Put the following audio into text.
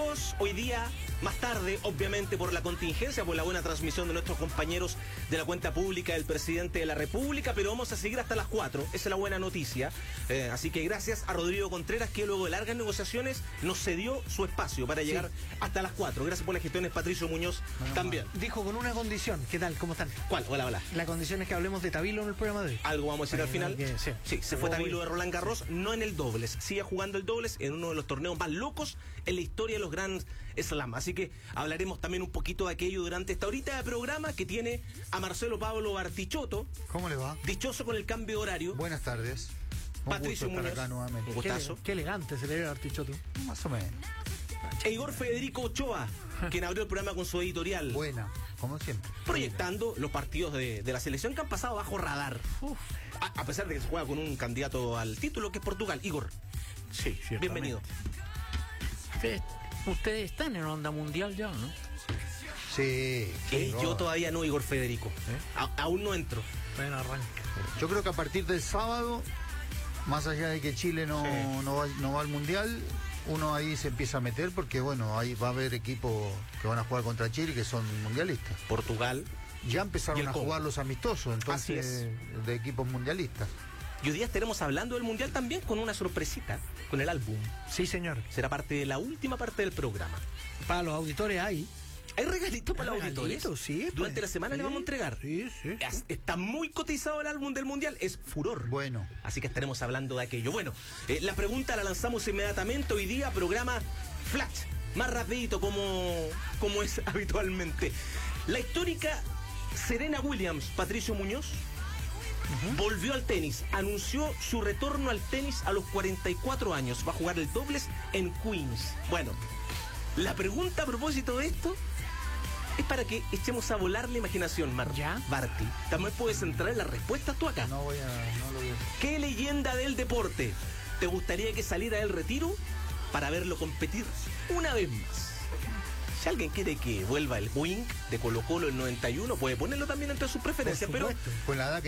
amigos, hoy día, más tarde, obviamente por la contingencia, por la buena transmisión de nuestros compañeros de la cuenta pública del presidente de la República, pero vamos a seguir hasta las 4, esa es la buena noticia. Así que gracias a Rodrigo Contreras, que luego de largas negociaciones nos cedió su espacio para llegar hasta las 4. Gracias por las gestiones, Patricio Muñoz, también. Dijo con una condición, ¿qué tal? ¿Cómo están? ¿Cuál? Hola. La condición es que hablemos de Tabilo en el programa de hoy. Algo vamos a decir al final. Sí, se fue Tabilo de Roland Garros, no en el dobles, sigue jugando el dobles en uno de los torneos más locos en la historia de los Grand Slam. Así que hablaremos también un poquito de aquello durante esta horita de programa que tiene a Marcelo Pablo Bartichotto. ¿Cómo le va? Dichoso con el cambio de horario. Buenas tardes. Patricio Muñoz. Acá nuevamente. Un gustazo. Qué elegante se le ve a Bartichotto. Más o menos. E Igor Federico Ochoa, quien abrió el programa con su editorial. Buena, como siempre. Proyectando los partidos de la selección que han pasado bajo radar. A pesar de que se juega con un candidato al título, que es Portugal. Igor. Sí, bienvenido. Ustedes están en onda mundial ya, ¿no? Sí. Yo todavía no, Igor Federico. Aún no entro. Buen arranque. Yo creo que a partir del sábado, más allá de que Chile no va al Mundial, uno ahí se empieza a meter porque, bueno, ahí va a haber equipos que van a jugar contra Chile que son mundialistas. Portugal. Ya empezaron a jugar los amistosos, entonces, de equipos mundialistas. Y hoy día estaremos hablando del Mundial también con una sorpresita, con el álbum. Sí, señor. Será parte de la última parte del programa. Para los auditores hay regalitos para los auditores. Sí, durante la semana le vamos a entregar. Sí. Está muy cotizado el álbum del Mundial, es furor. Bueno. Así que estaremos hablando de aquello. Bueno, la pregunta la lanzamos inmediatamente. Hoy día programa flash, más rapidito como es habitualmente. La histórica Serena Williams, Patricio Muñoz, volvió al tenis, anunció su retorno al tenis a los 44 años. Va a jugar el dobles en Queens. Bueno, la pregunta a propósito de esto es para que echemos a volar la imaginación, Barty. También puedes entrar en las respuestas tú acá. No lo voy a hacer. ¿Qué leyenda del deporte te gustaría que saliera del retiro para verlo competir una vez más? Si alguien quiere que vuelva el Wing de Colo Colo el 91, puede ponerlo también entre sus preferencias, pero Pues la edad